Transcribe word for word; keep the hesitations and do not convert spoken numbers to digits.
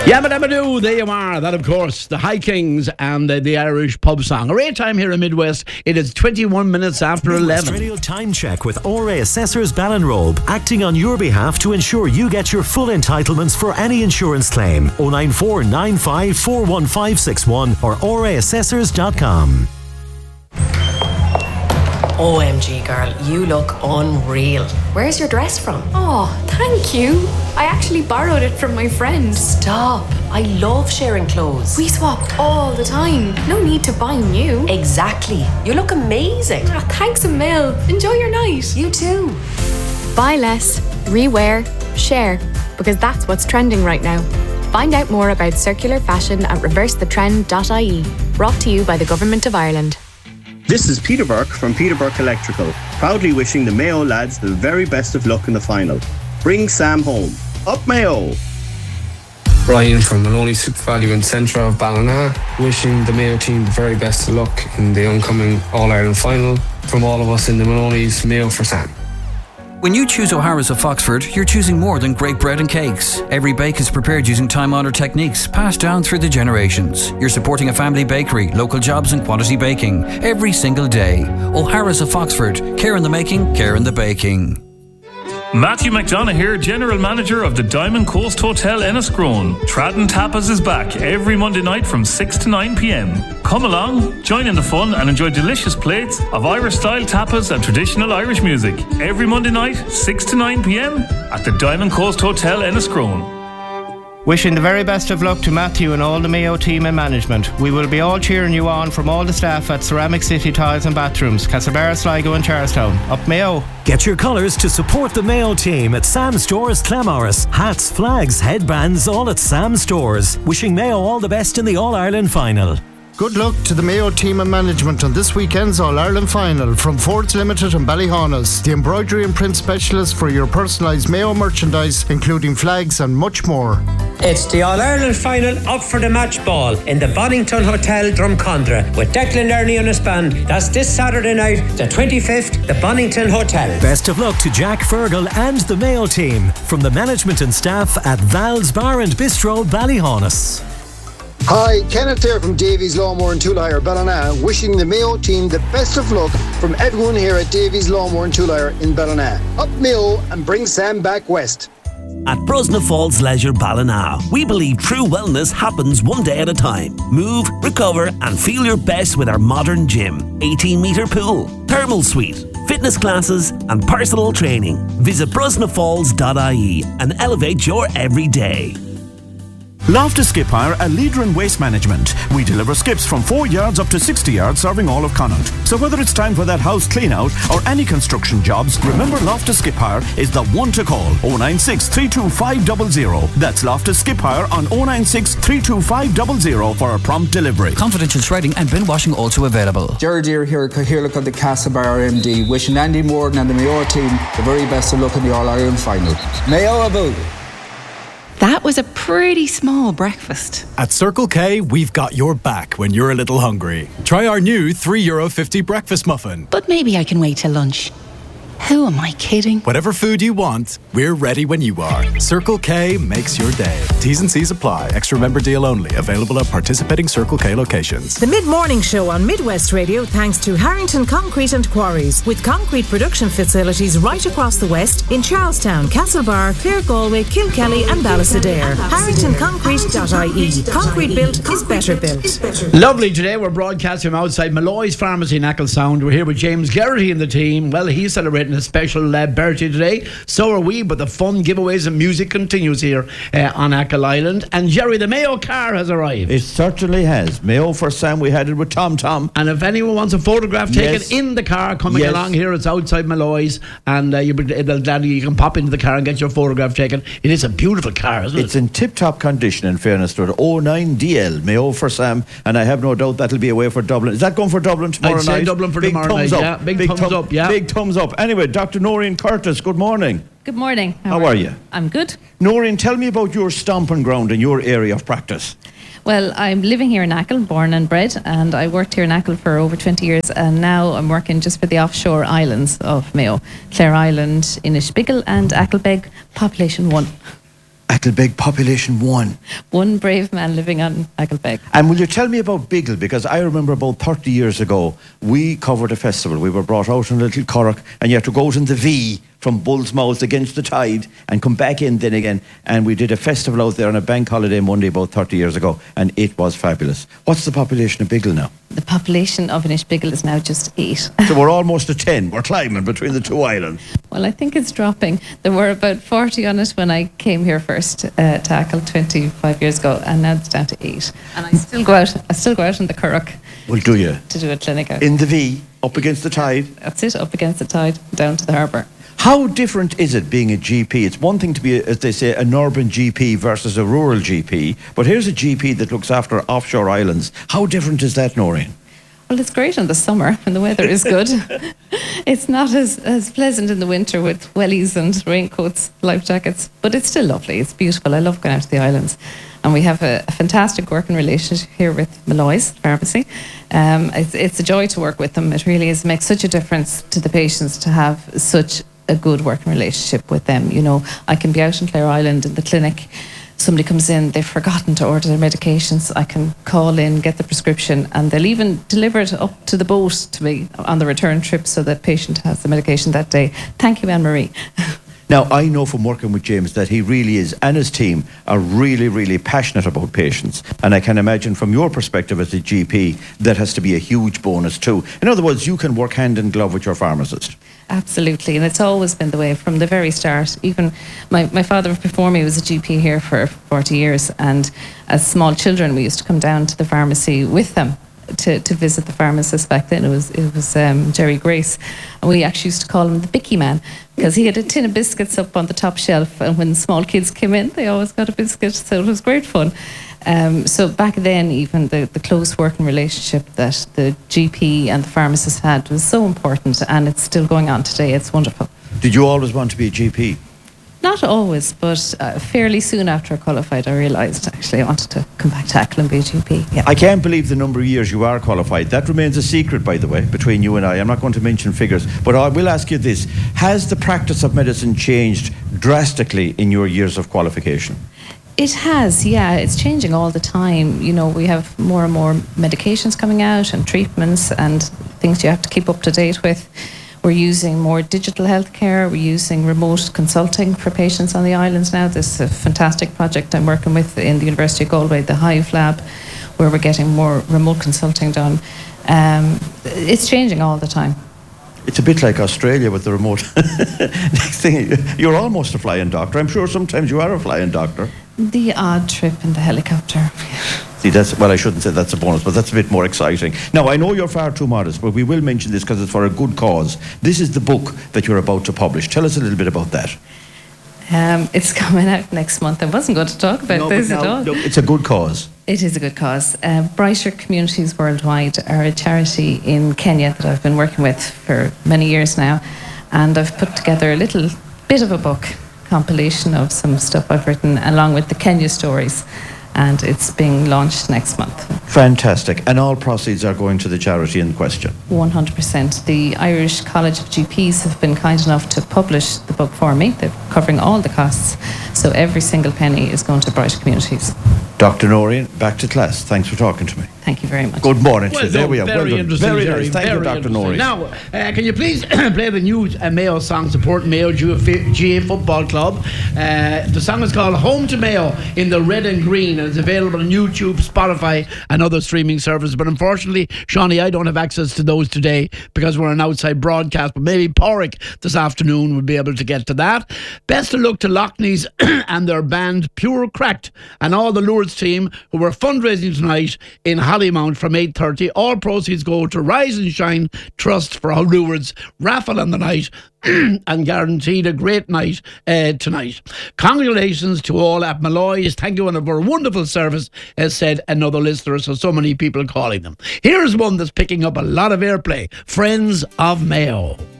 Yabba dabba doo, there you are. That, of course, the High Kings and uh, the Irish pub song. A rare time here in Midwest. It is twenty-one minutes after Midwest eleven. Radio Time Check with O R A Assessors Ballinrobe, acting on your behalf to ensure you get your full entitlements for any insurance claim. oh nine four nine five four one five six one or o r a assessors dot com. O M G, girl, you look unreal. Where's your dress from? Oh, thank you. I actually borrowed it from my friend. Stop. I love sharing clothes. We swap all the time. No need to buy new. Exactly. You look amazing. Oh, thanks a mil. Enjoy your night. You too. Buy less, rewear, share, because that's what's trending right now. Find out more about circular fashion at reverse the trend dot I E. Brought to you by the Government of Ireland. This is Peter Burke from Peter Burke Electrical, proudly wishing the Mayo lads the very best of luck in the final. Bring Sam home. Up Mayo! Ryan from Maloney Super Value in Centre of Ballina, wishing the Mayo team the very best of luck in the oncoming All-Ireland final. From all of us in the Maloney's, Mayo for Sam. When you choose O'Hara's of Foxford, you're choosing more than great bread and cakes. Every bake is prepared using time-honoured techniques passed down through the generations. You're supporting a family bakery, local jobs and quality baking every single day. O'Hara's of Foxford. Care in the making, care in the baking. Matthew McDonough here, General Manager of the Diamond Coast Hotel Enniscrone. Tradden Tapas is back every Monday night from six to nine p.m. Come along, join in the fun and enjoy delicious plates of Irish-style tapas and traditional Irish music. Every Monday night, six to nine p.m. at the Diamond Coast Hotel Enniscrone. Wishing the very best of luck to Matthew and all the Mayo team and management. We will be all cheering you on from all the staff at Ceramic City Tiles and Bathrooms, Castlebar, Sligo and Charlestown. Up Mayo! Get your colours to support the Mayo team at Sam Stores Clamorris. Hats, flags, headbands, all at Sam Stores. Wishing Mayo all the best in the All-Ireland final. Good luck to the Mayo team and management on this weekend's All-Ireland final from Fords Limited and Ballyhaunis, the embroidery and print specialist for your personalised Mayo merchandise, including flags and much more. It's the All-Ireland final up for the match ball in the Bonington Hotel, Drumcondra, with Declan Ernie and his band. That's this Saturday night, the twenty-fifth, the Bonington Hotel. Best of luck to Jack Fergal and the Mayo team from the management and staff at Val's Bar and Bistro, Ballyhaunis. Hi, Kenneth here from Davies Lawnmower in Tullyre, Ballina, wishing the Mayo team the best of luck from everyone here at Davies Lawnmower in Tullyre in Ballina. Up Mayo and bring Sam back west. At Brosna Falls Leisure Ballina, we believe true wellness happens one day at a time. Move, recover and feel your best with our modern gym, eighteen metre pool, thermal suite, fitness classes and personal training. Visit brosna falls dot I E and elevate your everyday. Loftus Skip Hire, a leader in waste management. We deliver skips from four yards up to sixty yards, serving all of Connaught. So whether it's time for that house clean out or any construction jobs, remember Loftus Skip Hire is the one to call. oh nine six, three two five zero zero. That's Loftus Skip Hire on oh nine six, three two five zero zero for a prompt delivery. Confidential shredding and bin washing also available. Gerard Deere here, Cathaoirleach of the Castlebar M D, wishing Andy Morgan and the Mayo team the very best of luck in the All-Ireland final. Mayo about. That was a pretty small breakfast. At Circle K, we've got your back when you're a little hungry. Try our new three euro fifty breakfast muffin. But maybe I can wait till lunch. Who am I kidding? Whatever food you want, we're ready when you are. Circle K makes your day. T's and C's apply. Extra member deal only. Available at participating Circle K locations. The Mid-Morning Show on Midwest Radio thanks to Harrington Concrete and Quarries, with concrete production facilities right across the west in Charlestown, Castlebar, Clare Galway, Kilkelly and Ballisadair. harrington concrete dot I E. Concrete built is better built. Lovely today. We're broadcasting from outside Malloy's Pharmacy in Acklesound. We're here with James Geraghty and the team. Well, he's celebrating a special uh, birthday today. So are we, but the fun, giveaways and music continues here uh, on Ackle Island. And Jerry, the Mayo car has arrived. It certainly has. Mayo for Sam. We had it with Tom Tom. And if anyone wants a photograph taken yes. in the car coming yes. along here, it's outside Malloy's, and uh, you, you can pop into the car and get your photograph taken. It is a beautiful car, isn't it? It's in tip-top condition, in fairness to it. oh nine D L, Mayo for Sam, and I have no doubt that'll be away for Dublin. Is that going for Dublin tomorrow I'd say night? Dublin for big tomorrow thumbs night, up. yeah. Big, big thumbs thum- up, yeah. Big thumbs up. Anyway, Doctor Noreen Curtis, good morning. Good morning. How, How are you? I'm good. Noreen, tell me about your stomping ground in your area of practice. Well, I'm living here in Ackle, born and bred, and I worked here in Ackle for over twenty years, and now I'm working just for the offshore islands of Mayo, Clare Island, Inishbiggle and Acklebeg, population one. Acklebeg population one. One brave man living on Acklebeg. And will you tell me about Biggle? Because I remember about thirty years ago, we covered a festival. We were brought out in a little curragh, and you had to go out in the V from Bull's Mouth against the tide and come back in then again. And we did a festival out there on a bank holiday Monday about thirty years ago, and it was fabulous. What's the population of Biggle now? The population of Inishbiggle is now just eight. So we're almost at ten. We're climbing between the two islands. Well, I think it's dropping. There were about forty on it when I came here first uh, to Achill twenty-five years ago, and now it's down to eight. And I still go out. I still go out in the curragh. Well, do you? To do a clinic out. In the V, up against the tide? That's it, up against the tide, down to the harbour. How different is it being a G P? It's one thing to be, as they say, an urban G P versus a rural G P, but here's a G P that looks after offshore islands. How different is that, Noreen? Well, it's great in the summer when the weather is good. It's not as, as pleasant in the winter with wellies and raincoats, life jackets, but it's still lovely. It's beautiful. I love going out to the islands. And we have a, a fantastic working relationship here with Malloy's Pharmacy. Um, it's, it's a joy to work with them. It really is. It makes such a difference to the patients to have such a good working relationship with them. You know, I can be out in Clare Island in the clinic. Somebody comes in, they've forgotten to order their medications. I can call in, get the prescription, and they'll even deliver it up to the boat to me on the return trip so that patient has the medication that day. Thank you, Anne-Marie. Now, I know from working with James that he really is, and his team are really, really passionate about patients. And I can imagine from your perspective as a G P, that has to be a huge bonus too. In other words, you can work hand in glove with your pharmacist. Absolutely, and it's always been the way from the very start. Even my, my father before me was a G P here for forty years, and as small children we used to come down to the pharmacy with them to, to visit the pharmacist. Back then it was it was um, Jerry Grace, and we actually used to call him the Bicky Man because he had a tin of biscuits up on the top shelf, and when small kids came in they always got a biscuit, so it was great fun. Um, so back then, even the, the close working relationship that the G P and the pharmacist had was so important, and it's still going on today. It's wonderful. Did you always want to be a G P? Not always, but uh, fairly soon after I qualified, I realised actually I wanted to come back to Achill and be a G P. Yeah. I can't believe the number of years you are qualified. That remains a secret, by the way, between you and I. I'm not going to mention figures, but I will ask you this. Has the practice of medicine changed drastically in your years of qualification? It has, yeah. It's changing all the time. You know, we have more and more medications coming out and treatments and things you have to keep up to date with. We're using more digital healthcare. We're using remote consulting for patients on the islands now. There's a fantastic project I'm working with in the University of Galway, the Hive Lab, where we're getting more remote consulting done. Um, it's changing all the time. It's a bit like Australia with the remote. Next thing, you're almost a flying doctor. I'm sure sometimes you are a flying doctor. The odd trip in the helicopter. See, that's, well, I shouldn't say that's a bonus, but that's a bit more exciting. Now, I know you're far too modest, but we will mention this because it's for a good cause. This is the book that you're about to publish. Tell us a little bit about that. Um, it's coming out next month. I wasn't going to talk about no, this now, at all. No, it's a good cause. It is a good cause. Uh, Brighter Communities Worldwide are a charity in Kenya that I've been working with for many years now, and I've put together a little bit of a book compilation of some stuff I've written along with the Kenya stories, and it's being launched next month. Fantastic. And all proceeds are going to the charity in question? one hundred percent. The Irish College of G Ps have been kind enough to publish the book for me. They're covering all the costs, so every single penny is going to Brighter Communities. Doctor Noreen, back to class. Thanks for talking to me. Thank you very much. Good morning. Well there done, we are. Very well interesting. Very Jerry, nice. Thank very you, Doctor Noreen. Now, uh, can you please play the new uh, Mayo song supporting Mayo G A Football Club? Uh, the song is called Home to Mayo in the red and green, and it's available on YouTube, Spotify, and other streaming services. But unfortunately, Shawnee, I don't have access to those today because we're an outside broadcast. But maybe Porrick this afternoon will be able to get to that. Best of luck to Lockneys and their band Pure Cracked and all the Lourdes team who were fundraising tonight in Hollymount from eight thirty. All proceeds go to Rise and Shine Trust for Lourdes raffle on the night and guaranteed a great night uh, tonight. Congratulations to all at Malloy's. Thank you for a wonderful service, as said another listener, so so many people calling them. Here's one that's picking up a lot of airplay. Friends of Mayo.